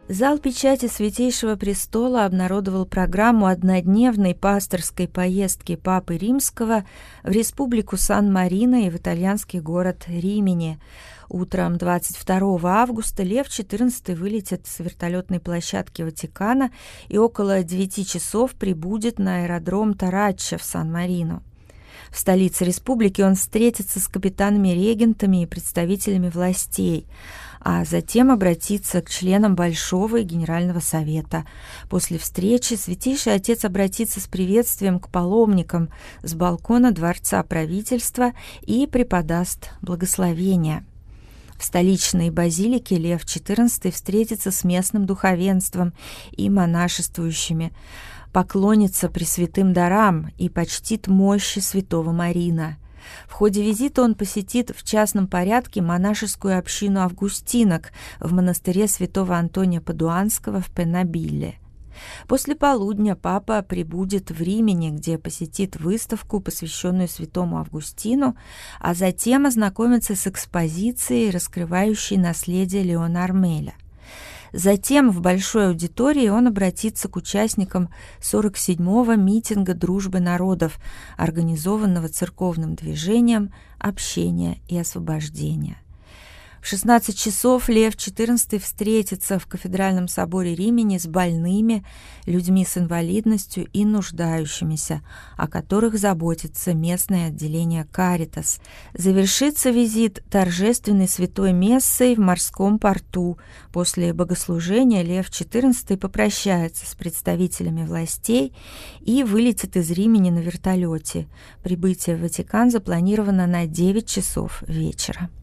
Зал печати Святейшего Престола обнародовал программу однодневной пасторской поездки Папы Римского в Республику Сан-Марино и в итальянский город Римини. Утром 22 августа Лев XIV вылетит с вертолетной площадки Ватикана и около 9 часов прибудет на аэродром Тараччо в Сан-Марино. В столице республики он встретится с капитанами-регентами и представителями властей, а затем обратиться к членам Большого и Генерального Совета. После встречи Святейший Отец обратится с приветствием к паломникам с балкона Дворца правительства и преподаст благословение. В столичной базилике Лев XIV встретится с местным духовенством и монашествующими, поклонится пресвятым дарам и почтит мощи святого Марина. В ходе визита он посетит в частном порядке монашескую общину августинок в монастыре святого Антония Падуанского в Пеннабилле. После полудня папа прибудет в Римини, где посетит выставку, посвященную святому Августину, а затем ознакомится с экспозицией, раскрывающей наследие Леона Армеля. Затем в большой аудитории он обратится к участникам 47-го митинга дружбы народов, организованного церковным движением «Общение и освобождение». В 16 часов Лев XIV встретится в кафедральном соборе Римини с больными, людьми с инвалидностью и нуждающимися, о которых заботится местное отделение Каритас. Завершится визит торжественной святой мессой в морском порту. После богослужения Лев XIV попрощается с представителями властей и вылетит из Римини на вертолете. Прибытие в Ватикан запланировано на 9 часов вечера.